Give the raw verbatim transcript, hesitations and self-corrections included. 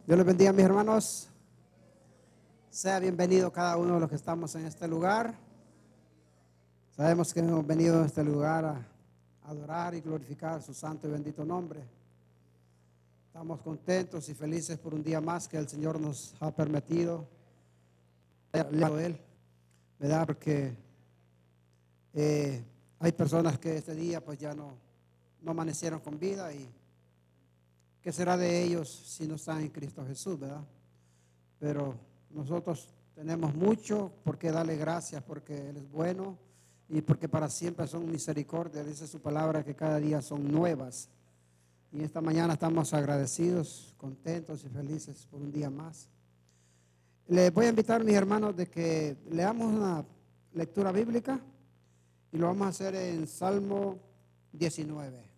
Dios les bendiga, mis hermanos. Sea bienvenido cada uno de los que estamos en este lugar. Sabemos que hemos venido a este lugar a adorar y glorificar su santo y bendito nombre. Estamos contentos y felices por un día más que el Señor nos ha permitido a Él, ¿verdad? Porque eh, hay personas que este día pues ya no, no amanecieron con vida, y ¿qué será de ellos si no están en Cristo Jesús, verdad? Pero nosotros tenemos mucho por qué darle gracias, porque Él es bueno y porque para siempre son misericordia. Dice su palabra que cada día son nuevas. Y esta mañana estamos agradecidos, contentos y felices por un día más. Les voy a invitar, mis hermanos, de que leamos una lectura bíblica, y lo vamos a hacer en Salmo diecinueve.